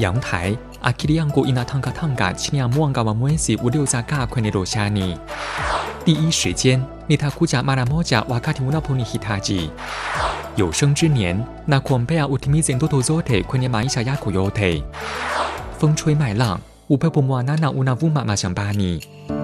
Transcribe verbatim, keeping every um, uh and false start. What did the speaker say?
阳台 akili yangu inatanga-tanga chini ya mwanga wa mwezi uliozagaa kwenye roshani. 第一时间 nitakuja mara moja wakati unaponihitaji. 有生之年 nakuombea utimize ndoto zote kwenye maisha yako yote. 风吹麦浪 upepo mwanana unavuma mashambani.